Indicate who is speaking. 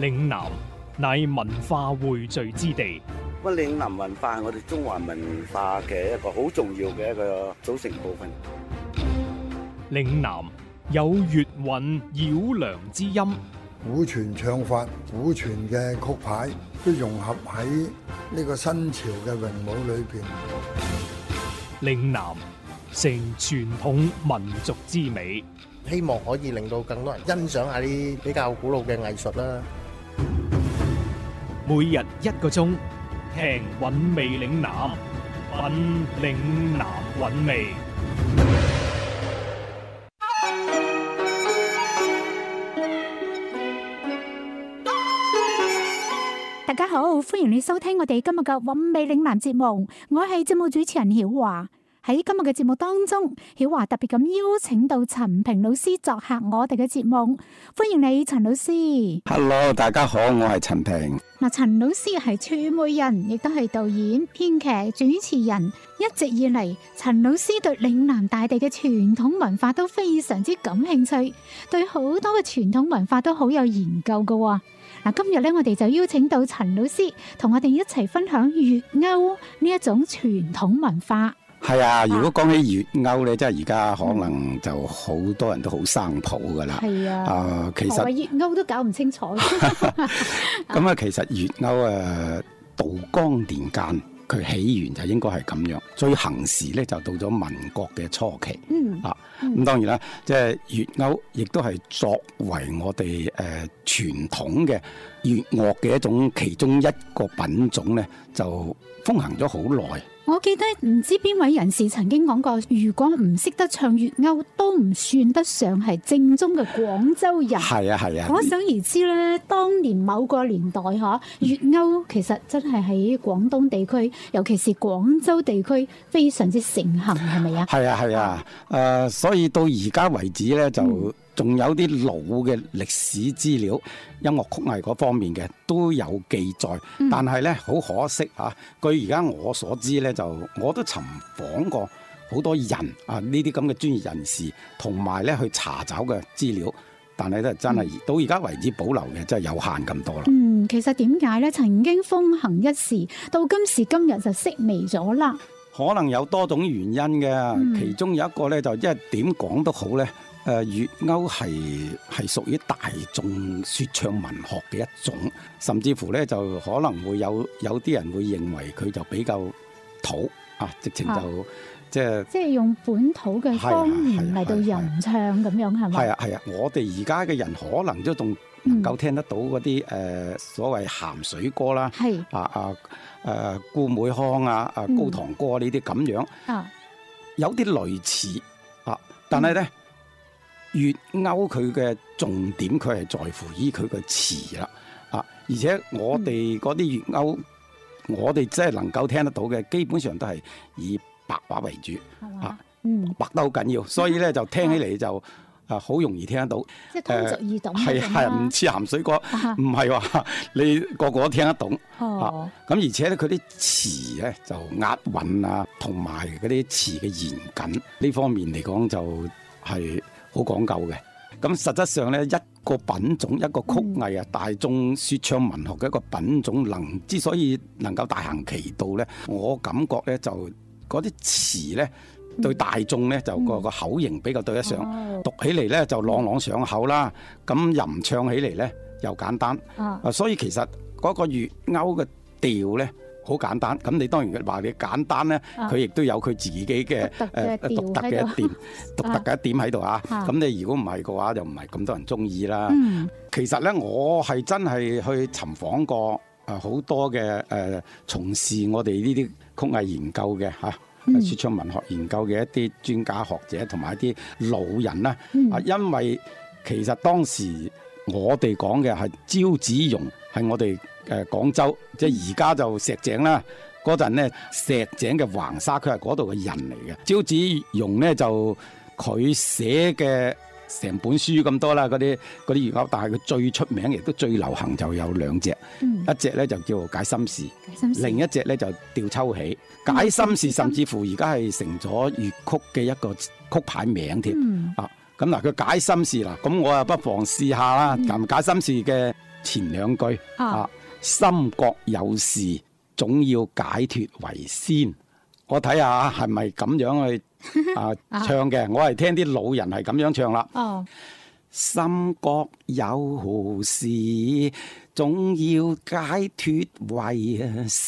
Speaker 1: 嶺南乃文化匯聚之地。
Speaker 2: 嶺南文化係我哋中華文化嘅一個好重要嘅一個組成部分。
Speaker 1: 嶺南有粵韻繞梁之音，
Speaker 3: 古傳唱法、古傳嘅曲牌都融合喺呢個新潮嘅詠舞裏邊。
Speaker 1: 嶺南成傳統民族之美，
Speaker 4: 希望可以令到更多人欣賞下啲比較古老嘅藝術啦。
Speaker 1: 每日1個鐘，聽韻味嶺南，品嶺南韻味。
Speaker 5: 大家好，歡迎你收聽我哋今日嘅韻味嶺南節目，我係節目主持人曉華。喺今日嘅節目當中，曉華特別咁邀請到陳平老師作客我哋嘅節目，歡迎你陳老師。
Speaker 6: Hello， 大家好，我係陳平。
Speaker 5: 嗱，陳老師係傳媒人，亦都係導演、編劇、主持人。一直以嚟，陳老師對嶺南大地嘅傳統文化都非常之感興趣，對好多嘅傳統文化都好有研究㗎。嗱，今日咧，我哋就邀請到陳老師同我哋一齊分享粵謳呢一種傳統文化。
Speaker 6: 係啊，如果講起粵謳咧，即係而家可能就好多人都好生抱噶啦。
Speaker 5: 係啊，
Speaker 6: 其實
Speaker 5: 粵謳都搞唔清楚。
Speaker 6: 咁啊，其實粵謳道光年間佢起源就應該係咁樣，最行時咧就到咗民國嘅初期。咁當然啦，即係粵謳亦都係作為我哋傳統嘅粵樂嘅一種其中一個品種咧，就風行咗好耐。
Speaker 5: 我記得唔知邊位人士曾經講過，如果唔識得唱粵謳，都唔算得上係正宗嘅廣州人。
Speaker 6: 係啊係啊，
Speaker 5: 可想而知咧，當年某個年代粵謳其實真係喺廣東地區，尤其是廣州地區非常之盛行，係咪啊？係啊
Speaker 6: 係啊，所以到而家為止咧就。仲有啲老嘅歷史資料，音樂曲藝嗰方面嘅都有記載，但係咧好可惜啊！據而家我所知咧，就我都尋訪過好多人啊，呢啲咁嘅專業人士，同埋咧去查找嘅資料，但係咧真係到而家為止保留嘅真係有限咁多啦。
Speaker 5: 其實點解咧？曾經風行一時，到今時今日就式微咗啦。
Speaker 6: 可能有多種原因嘅，其中有一個咧就即係點講都好咧。粵謳係屬於大眾説唱文學嘅一種，甚至乎咧就可能會有啲人會認為佢就比較土啊，直情就即係用本土嘅方言嚟到吟唱咁樣係咪？係啊，我哋而家嘅人可能都仲能夠聽得到嗰啲所謂鹹水歌啦，顧美康啊、高堂歌呢啲咁樣，有啲類似啊，但係咧。粵謳佢嘅重點，佢係在乎於佢嘅詞啦，而且我哋嗰啲粵謳，我哋真係能夠聽得到嘅，基本上都係以白話為主，白得好緊要，所以咧就聽起嚟就好容易聽得到，
Speaker 5: 即係通俗易懂，
Speaker 6: 係唔似鹹水歌，唔係話你個個都聽得懂，咁而且咧佢啲詞咧就押韻啊，同埋嗰啲詞嘅嚴謹呢方面嚟講就係。好講究嘅，咁實質上咧一個品種一個曲藝啊，大眾説唱文學嘅一個品種之所以能夠大行其道咧，我感覺咧就嗰啲詞咧對大眾咧就個口型比較對得上，讀起嚟咧就朗朗上口啦，咁吟唱起嚟咧又簡單，所以其實嗰個粵謳嘅調咧。好簡單，咁你當然話你簡單咧，佢亦都有佢自己嘅獨特嘅一點，獨特嘅一點喺度啊！咁你如果唔係嘅話，就唔係咁多人中意啦。其實咧，我係真係去尋訪過好多嘅從事我哋呢啲曲藝研究嘅説唱文學研究嘅一啲專家學者同埋一啲老人啦。因為其實當時我哋講嘅係招子榕，係我哋。廣州即係而家就石井啦，嗰陣咧石井嘅橫沙區係嗰度嘅人嚟嘅。招子榕咧就佢寫嘅成本書咁多啦，嗰啲粵謳，但係佢最出名亦都最流行就有兩隻，一隻咧就叫做解心事，另一隻咧就吊秋喜。解心事甚至乎而家係成咗粵曲嘅一個曲牌名添。咁嗱，佢解心事啦，咁我啊不妨試下啦。解心事嘅前兩句心覺有事，總要解脫為先。我睇下係咪咁樣去唱嘅？我係聽啲老人係咁樣唱啦。心覺有事，總要解脫為